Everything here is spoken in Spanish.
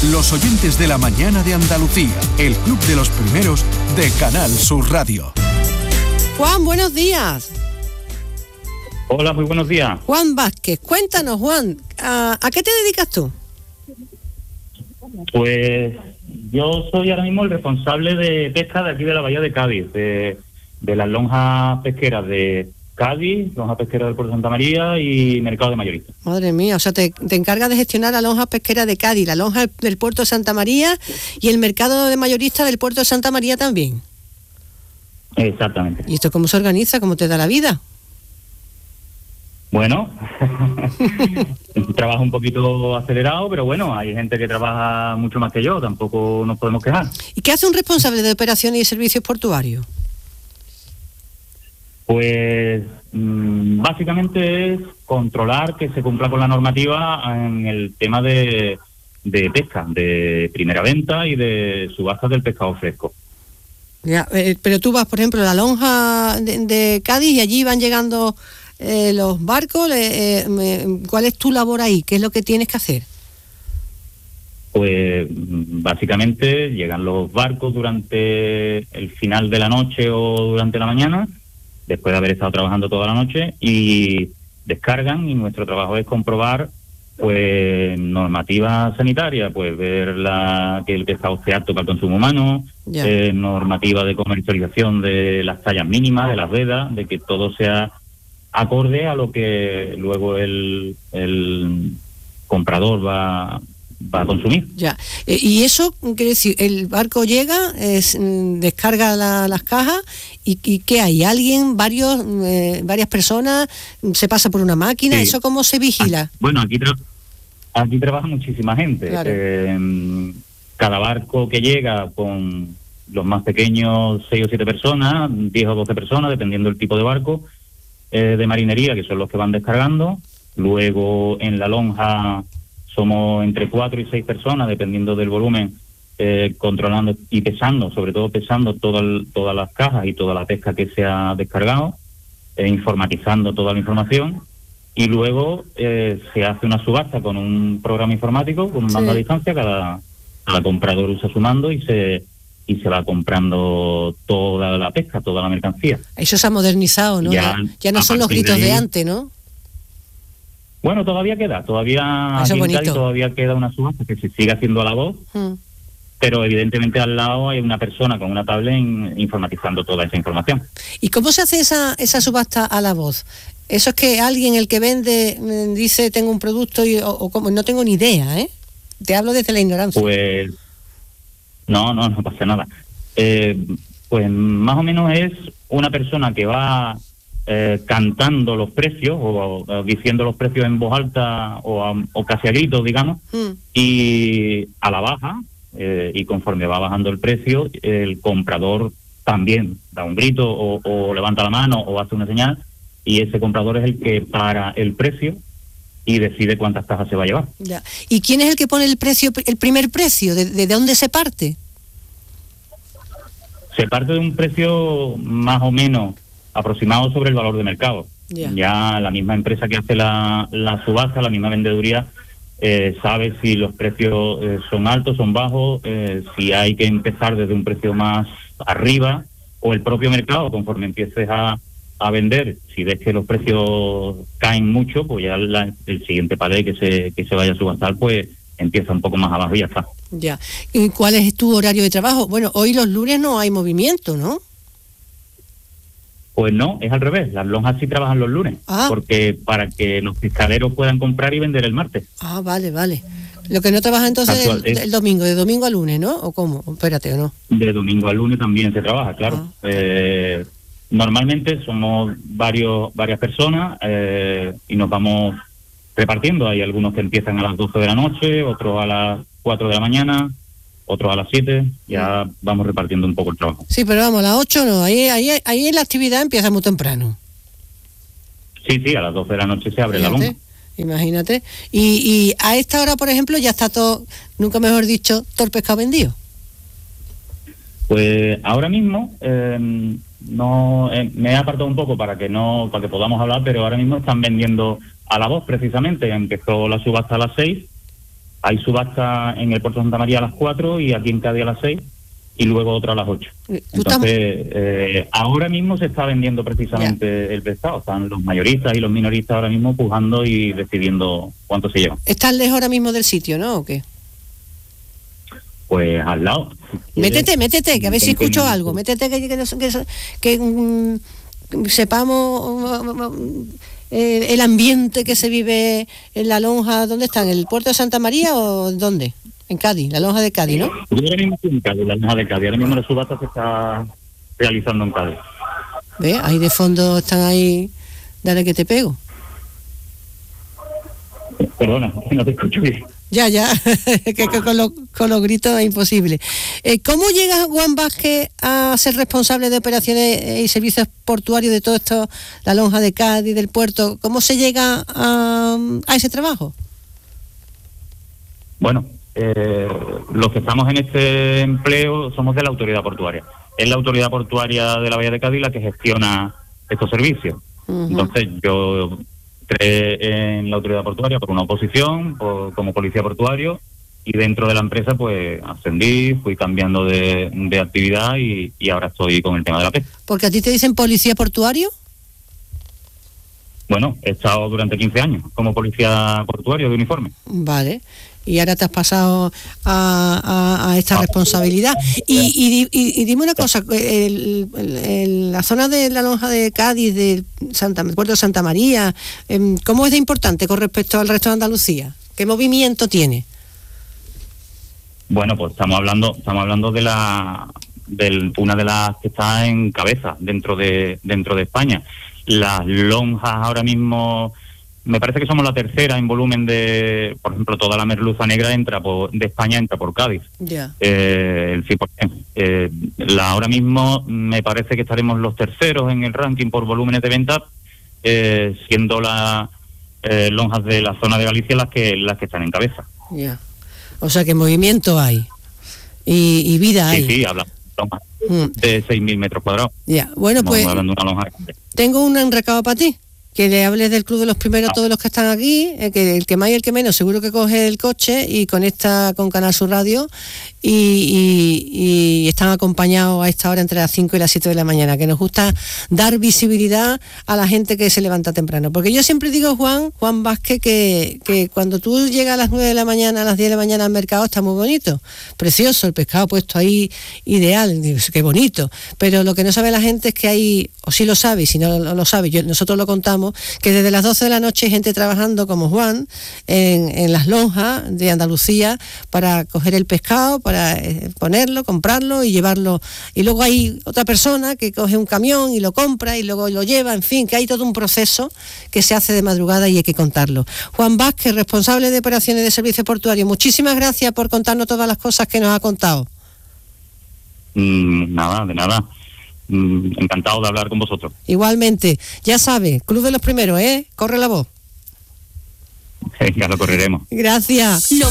Los oyentes de la mañana de Andalucía, el club de los primeros de Canal Sur Radio. Juan, buenos días. Hola, muy buenos días. Juan Vázquez, cuéntanos, Juan, ¿a qué te dedicas tú? Pues yo soy ahora mismo el responsable de pesca de aquí de la Bahía de Cádiz, de las lonjas pesqueras de Cádiz, lonja pesquera del Puerto de Santa María y mercado de mayoristas. Madre mía, o sea, te encargas de gestionar la lonja pesquera de Cádiz, la lonja del Puerto de Santa María y el mercado de mayoristas del Puerto de Santa María también. Exactamente. ¿Y esto cómo se organiza? ¿Cómo te da la vida? Bueno, trabajo un poquito acelerado, pero bueno, hay gente que trabaja mucho más que yo, tampoco nos podemos quejar. ¿Y qué hace un responsable de operaciones y servicios portuarios? Pues básicamente es controlar que se cumpla con la normativa en el tema de pesca, de primera venta y de subastas del pescado fresco. Ya, pero tú vas, por ejemplo, a la lonja de Cádiz y allí van llegando los barcos. ¿Cuál es tu labor ahí? ¿Qué es lo que tienes que hacer? Pues básicamente llegan los barcos durante el final de la noche o durante la mañana, después de haber estado trabajando toda la noche, y descargan, y nuestro trabajo es comprobar pues normativa sanitaria, pues ver que el pescado sea apto para el consumo humano, normativa de comercialización de las tallas mínimas, de las vedas, de que todo sea acorde a lo que luego el comprador va a consumir. Ya. Y eso quiere decir, el barco llega, descarga las cajas y ¿qué hay? ¿Alguien, varias personas, se pasa por una máquina? Sí. ¿Eso cómo se vigila? Bueno, aquí trabaja muchísima gente. Claro. Cada barco que llega, con los más pequeños 6 o 7 personas, 10 o 12 personas, dependiendo del tipo de barco, de marinería, que son los que van descargando. Luego en la lonja somos entre 4 y 6 personas, dependiendo del volumen, controlando y pesando, sobre todo pesando todas las cajas y toda la pesca que se ha descargado, informatizando toda la información, y luego se hace una subasta con un programa informático, con un mando a distancia. Cada comprador usa su mando y se va comprando toda la pesca, toda la mercancía. Eso se ha modernizado, ¿no? Ya no son los gritos de antes, ¿no? Bueno, todavía queda una subasta que se sigue haciendo a la voz, pero evidentemente al lado hay una persona con una tablet informatizando toda esa información. ¿Y cómo se hace esa subasta a la voz? ¿Eso es que alguien, el que vende, dice tengo un producto o como? No tengo ni idea, ¿eh? Te hablo desde la ignorancia. Pues no pasa nada. Pues más o menos es una persona que va cantando los precios o diciendo los precios en voz alta o casi a gritos, digamos, y a la baja, y conforme va bajando el precio, el comprador también da un grito o levanta la mano o hace una señal, y ese comprador es el que para el precio y decide cuántas cajas se va a llevar. Ya. ¿Y quién es el que pone el precio, el primer precio? ¿De dónde se parte? Se parte de un precio más o menos aproximado sobre el valor de mercado. Ya la misma empresa que hace la subasta, la misma vendeduría, sabe si los precios son altos, son bajos, si hay que empezar desde un precio más arriba, o el propio mercado, conforme empieces a vender, si ves que los precios caen mucho, pues ya el siguiente palé que se vaya a subastar, pues empieza un poco más abajo y ya está. Ya. ¿Y cuál es tu horario de trabajo? Bueno, hoy los lunes no hay movimiento, ¿no? Pues no, es al revés. Las lonjas sí trabajan los lunes, porque para que los pescaderos puedan comprar y vender el martes. Ah, vale. Lo que no trabaja entonces el domingo, de domingo a lunes, ¿no? ¿O cómo? Espérate, ¿o no? De domingo a lunes también se trabaja, claro. Normalmente somos varias personas y nos vamos repartiendo. Hay algunos que empiezan a las 12 de la noche, otros a las 4 de la mañana, otros a las 7, ya vamos repartiendo un poco el trabajo. Sí, pero vamos, a las 8 no, ahí la actividad empieza muy temprano. Sí, a las 12 de la noche se abre la lonja. Imagínate. Y a esta hora, por ejemplo, ya está todo, nunca mejor dicho, todo el pescado vendido. Pues ahora mismo me he apartado un poco para que podamos hablar, pero ahora mismo están vendiendo a la voz precisamente. Empezó la subasta a las 6, Hay subasta en el puerto de Santa María a las 4 y aquí en Cádiz a las 6 y luego otra a las 8. Entonces, ahora mismo se está vendiendo precisamente el pescado. Están los mayoristas y los minoristas ahora mismo pujando y decidiendo cuánto se lleva. ¿Estás lejos ahora mismo del sitio, no? ¿O qué? Pues al lado. Métete, que a ver si escucho algo. Métete que sepamos el ambiente que se vive en la lonja. ¿Dónde están? ¿En el puerto de Santa María o dónde? En Cádiz, la lonja de Cádiz, ¿no? Yo ahora mismo estoy en Cádiz, la lonja de Cádiz. Ahora mismo la subasta se está realizando en Cádiz. ¿Ves? Ahí de fondo están ahí. Dale que te pego. Perdona, no te escucho bien. Ya, que con los gritos es imposible. ¿Cómo llega Juan Vázquez a ser responsable de operaciones y servicios portuarios de todo esto, la lonja de Cádiz, del puerto? ¿Cómo se llega a ese trabajo? Bueno, los que estamos en este empleo somos de la autoridad portuaria. Es la autoridad portuaria de la Bahía de Cádiz la que gestiona estos servicios. Uh-huh. Entonces yo entré en la autoridad portuaria por una oposición, como policía portuario, y dentro de la empresa pues ascendí, fui cambiando de actividad y ahora estoy con el tema de la pesca. ¿Porque a ti te dicen policía portuario? Bueno, he estado durante 15 años como policía portuario de uniforme. Vale. Y ahora te has pasado a esta responsabilidad. Y dime una cosa, la zona de la lonja de Cádiz, del puerto de Santa María, ¿cómo es de importante con respecto al resto de Andalucía? ¿Qué movimiento tiene? Bueno, pues estamos hablando de una de las que está en cabeza dentro de España. Las lonjas ahora mismo, me parece que somos la tercera en volumen de, por ejemplo, toda la merluza negra de España entra por Cádiz. Ya. El 100%. Ahora mismo me parece que estaremos los terceros en el ranking por volúmenes de venta, siendo las lonjas de la zona de Galicia las que están en cabeza. Ya. O sea que movimiento hay y vida hay. Sí, hablamos de 6.000 metros cuadrados. Ya, bueno, pues hablando de una lonja. Tengo un recado para ti. Que le hables del Club de los Primeros a todos los que están aquí, que el que más y el que menos seguro que coge el coche y conecta con Canal Sur Radio y están acompañados a esta hora entre las 5 y las 7 de la mañana, que nos gusta dar visibilidad a la gente que se levanta temprano. Porque yo siempre digo, Juan Vázquez, que cuando tú llegas a las 9 de la mañana, a las 10 de la mañana al mercado, está muy bonito, precioso, el pescado puesto ahí, ideal, qué bonito. Pero lo que no sabe la gente es que hay, o sí lo sabe, y si no lo sabe, nosotros lo contamos, que desde las 12 de la noche hay gente trabajando como Juan en las lonjas de Andalucía para coger el pescado, para ponerlo, comprarlo y llevarlo. Y luego hay otra persona que coge un camión y lo compra y luego lo lleva, en fin, que hay todo un proceso que se hace de madrugada y hay que contarlo. Juan Vázquez, responsable de operaciones de servicios portuarios, muchísimas gracias por contarnos todas las cosas que nos ha contado. Nada, de nada. Encantado de hablar con vosotros. Igualmente, ya sabe, Club de los Primeros, corre la voz. Ya lo correremos. Gracias.